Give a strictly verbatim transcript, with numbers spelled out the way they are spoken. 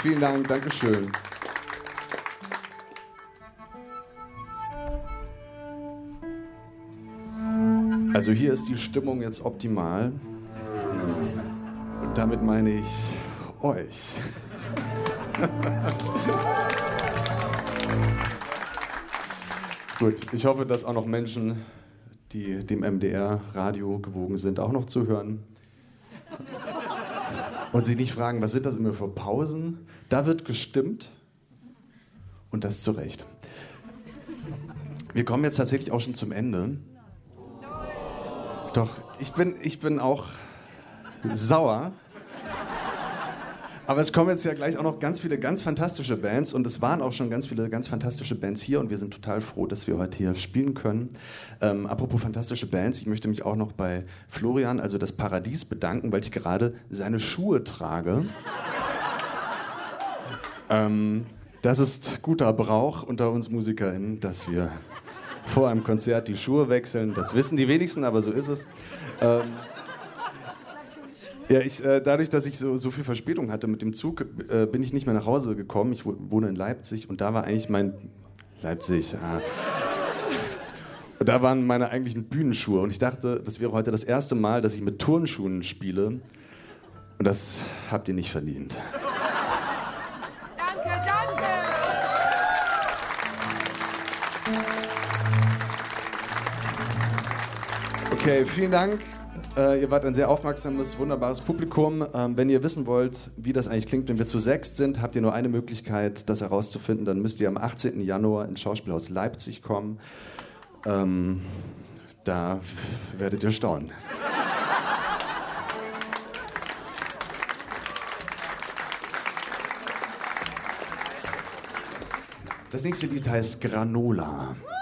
vielen Dank, Dankeschön. Also hier ist die Stimmung jetzt optimal. Und damit meine ich euch. Gut, ich hoffe, dass auch noch Menschen, die dem M D R-Radio gewogen sind, auch noch zuhören. Und sich nicht fragen, was sind das immer für Pausen? Da wird gestimmt. Und das zu Recht. Wir kommen jetzt tatsächlich auch schon zum Ende. Doch, ich bin, ich bin auch sauer. Aber es kommen jetzt ja gleich auch noch ganz viele ganz fantastische Bands und es waren auch schon ganz viele ganz fantastische Bands hier und wir sind total froh, dass wir heute hier spielen können. Ähm, apropos fantastische Bands, ich möchte mich auch noch bei Florian, also das Paradies, bedanken, weil ich gerade seine Schuhe trage. ähm, das ist guter Brauch unter uns MusikerInnen, dass wir vor einem Konzert die Schuhe wechseln. Das wissen die wenigsten, aber so ist es. Ähm, Ja, ich, äh, dadurch, dass ich so, so viel Verspätung hatte mit dem Zug, äh, bin ich nicht mehr nach Hause gekommen. Ich wohne in Leipzig und da war eigentlich mein... Leipzig, ah. Und da waren meine eigentlichen Bühnenschuhe und ich dachte, das wäre heute das erste Mal, dass ich mit Turnschuhen spiele und das habt ihr nicht verdient. Danke, danke! Okay, vielen Dank. Äh, ihr wart ein sehr aufmerksames, wunderbares Publikum. Ähm, wenn ihr wissen wollt, wie das eigentlich klingt, wenn wir zu sechst sind, habt ihr nur eine Möglichkeit, das herauszufinden. Dann müsst ihr am achtzehnten Januar ins Schauspielhaus Leipzig kommen. Ähm, da werdet ihr staunen. Das nächste Lied heißt Granola.